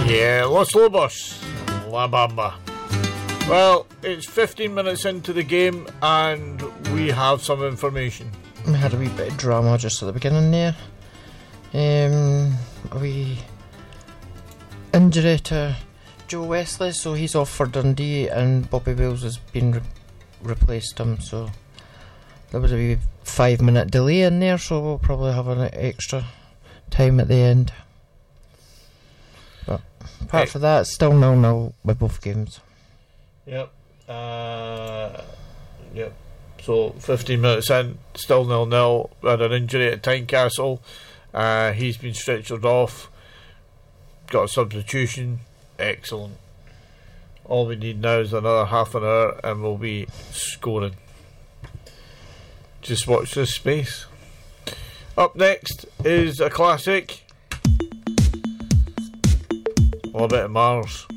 Yeah, Los Lobos, La Bamba. Well, it's 15 minutes into the game and we have some information. We had a wee bit of drama just at the beginning there. A wee injury to Joe Wesley, so he's off for Dundee, and Bobby Wills has been replaced him, so there was a wee 5-minute delay in there, so we'll probably have an extra time at the end. But apart from that, it's still 0-0 with both games. Yep. Yep. So 15 minutes in, still 0-0. We had an injury at Tynecastle. He's been stretchered off. Got a substitution. Excellent. All we need now is another half an hour and we'll be scoring. Just watch this space. Up next is a classic. Orbit of Mars.